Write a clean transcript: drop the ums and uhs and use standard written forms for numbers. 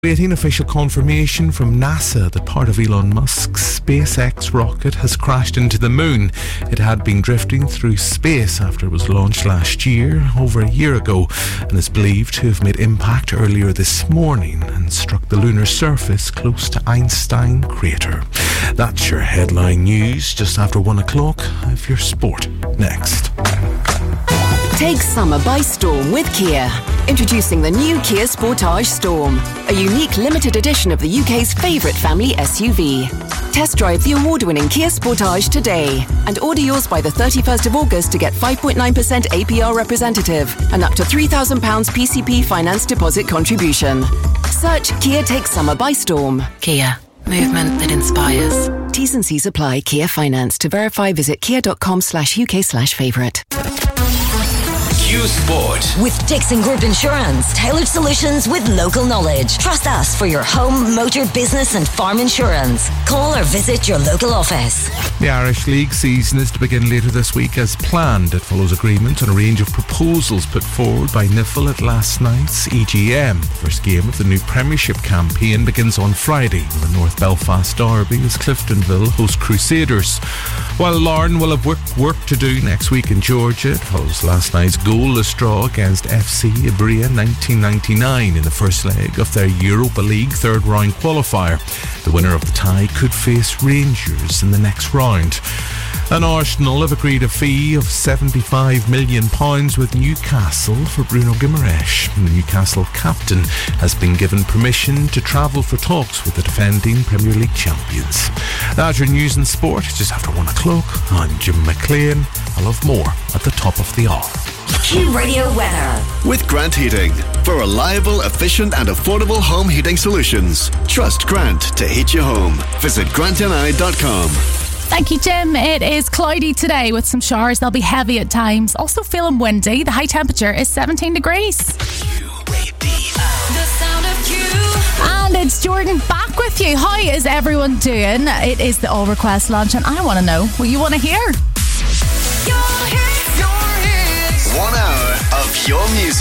Waiting official confirmation from NASA that part of Elon Musk's SpaceX rocket has crashed into the moon. It had been drifting through space after it was launched last year, over a year ago, and is believed to have made impact earlier this morning and struck the lunar surface close to Einstein crater. That's your headline news just after 1 o'clock. I have your sport next. Take summer by storm with Kia. Introducing the new Kia Sportage Storm, a unique limited edition of the UK's favourite family SUV. Test drive the award-winning Kia Sportage today and order yours by the 31st of August to get 5.9% APR representative and up to £3,000 PCP finance deposit contribution. Search Kia Take Summer by Storm. Kia. Movement that inspires. T's and C's apply. Kia Finance. To verify, visit kia.com/UK/favourite. Q Sport with Dixon Group Insurance. Tailored solutions with local knowledge. Trust us for your home, motor, business and farm insurance. Call or visit your local office. The Irish League season is to begin later this week as planned. It follows agreement on a range of proposals put forward by Niffle at last night's EGM. The first game of the new Premiership campaign begins on Friday. The North Belfast derby as Cliftonville host Crusaders. While Larne will have work to do next week in Georgia, it follows last night's goalless draw against FC Ibria 1999 in the first leg of their Europa League third round qualifier. The winner of the tie could face Rangers in the next round. And Arsenal have agreed a fee of £75 million with Newcastle for Bruno Guimaraes. The Newcastle captain has been given permission to travel for talks with the defending Premier League champions. That's your news and sport just after 1 o'clock. I'm Jim McLean. I'll have more at the top of the hour. Q Radio weather. with Grant Heating. For reliable, efficient and affordable home heating solutions, trust Grant to heat your home. Visit grantni.com. Thank you, Jim. It is cloudy today with some showers. They'll be heavy at times. Also feeling windy. The high temperature is 17 degrees. The sound of Q. And it's Jordan back with you. How is everyone doing? It is the All Request Lunch and I want to know what you want to hear. Your hits. 1 hour of your music.